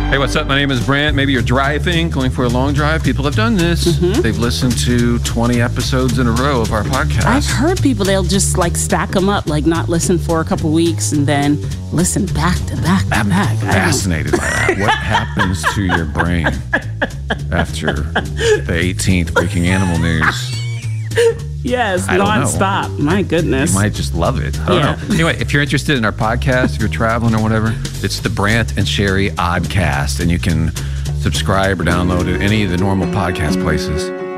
Hey, what's up? My name is Brant. Maybe you're driving, going for a long drive. People have done this. Mm-hmm. They've listened to 20 episodes in a row of our podcast. I've heard people, they'll just like stack them up, like not listen for a couple weeks and then listen back to back to back. I'm fascinated by that. What happens to your brain after the 18th Breaking Animal News? Yes, nonstop. My goodness. You might just love it. I don't know. Anyway, if you're interested in our podcast, if you're traveling or whatever, it's the Brant and Sherry Oddcast, and you can subscribe or download it at any of the normal podcast places.